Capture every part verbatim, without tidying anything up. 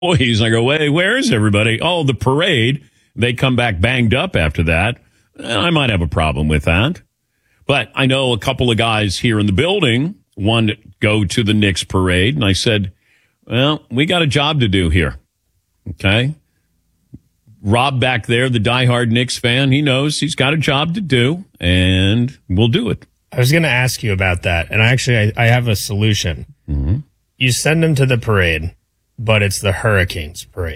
employees. I go, hey, where is everybody? Oh, the parade. They come back banged up after that. I might have a problem with that. But I know a couple of guys here in the building want to go to the Knicks parade. And I said, well, we got a job to do here. Okay. Rob back there, the diehard Knicks fan, he knows he's got a job to do, and we'll do it. I was going to ask you about that, and actually I, I have a solution. Mm-hmm. You send them to the parade, but it's the Hurricanes parade.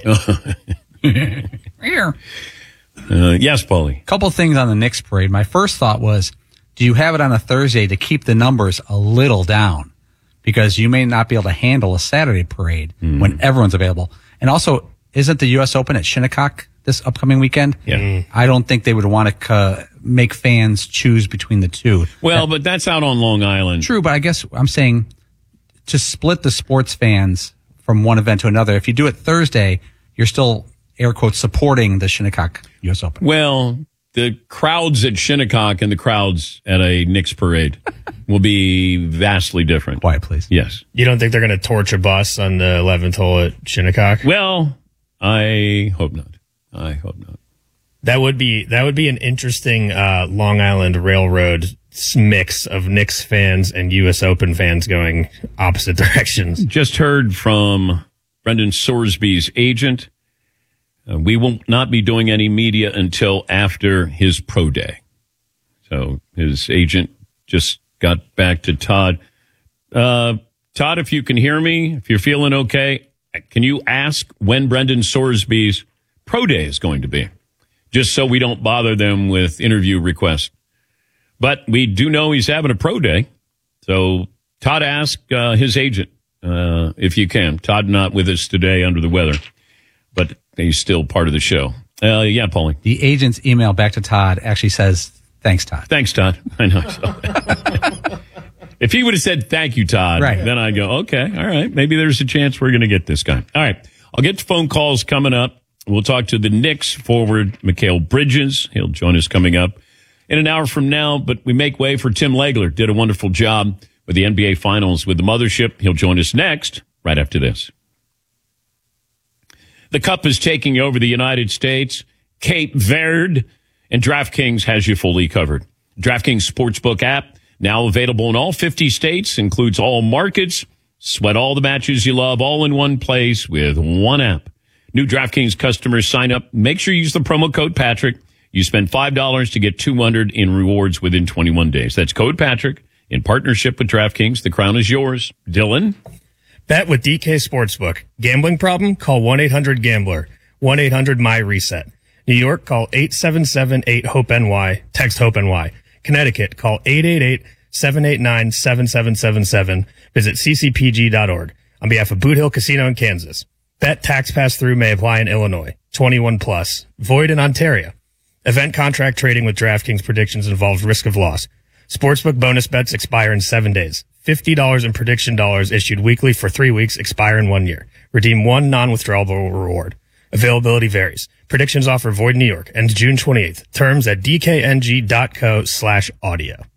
Here. Uh, yes, Paulie. A couple things on the Knicks parade. My first thought was, do you have it on a Thursday to keep the numbers a little down? Because you may not be able to handle a Saturday parade mm. when everyone's available. And also, isn't the U S Open at Shinnecock this upcoming weekend? Yeah. Mm. I don't think they would want to uh, make fans choose between the two. Well, that, but that's out on Long Island. True, but I guess I'm saying to split the sports fans from one event to another. If you do it Thursday, you're still, air quotes, supporting the Shinnecock U S Open. Well, the crowds at Shinnecock and the crowds at a Knicks parade will be vastly different. Quiet, please. Yes. You don't think they're going to torch a bus on the eleventh hole at Shinnecock? Well, I hope not. I hope not. That would be that would be an interesting uh, Long Island Railroad mix of Knicks fans and U S Open fans going opposite directions. Just heard from Brendan Sorsby's agent. Uh, we will not be doing any media until after his pro day. So his agent just got back to Todd. Uh, Todd, if you can hear me, if you're feeling okay, can you ask when Brendan Sorsby's pro day is going to be? Just so we don't bother them with interview requests. But we do know he's having a pro day. So Todd, ask uh, his agent uh, if you can. Todd not with us today under the weather, but he's still part of the show. Uh, yeah, Paulie. The agent's email back to Todd actually says, thanks, Todd. Thanks, Todd. I know. If he would have said, thank you, Todd, right. then I'd go, okay, all right, maybe there's a chance we're going to get this guy. All right, I'll get to phone calls coming up. We'll talk to the Knicks forward, Mikal Bridges. He'll join us coming up in an hour from now, but we make way for Tim Legler. Did a wonderful job with the N B A Finals with the Mothership. He'll join us next, right after this. The Cup is taking over the United States, Cape Verde, and DraftKings has you fully covered. DraftKings Sportsbook app, now available in all fifty states, includes all markets. Sweat all the matches you love, all in one place with one app. New DraftKings customers sign up. Make sure you use the promo code Patrick. You spend five dollars to get two hundred dollars in rewards within twenty-one days. That's code Patrick in partnership with DraftKings. The crown is yours. Dylan? Bet with D K Sportsbook. Gambling problem? Call one eight hundred gambler. one eight hundred my reset. New York, call eight seven seven eight hope N Y. Text HOPE-NY. Connecticut, call eight eight eight seven eight nine seven seven seven seven. Visit c c p g dot org. On behalf of Boot Hill Casino in Kansas. Bet tax pass-through may apply in Illinois. twenty-one plus. Void in Ontario. Event contract trading with DraftKings predictions involves risk of loss. Sportsbook bonus bets expire in seven days. fifty dollars in prediction dollars issued weekly for three weeks expire in one year. Redeem one non-withdrawable reward. Availability varies. Predictions offer void in New York. Ends June twenty-eighth. Terms at d k n g dot co slash audio.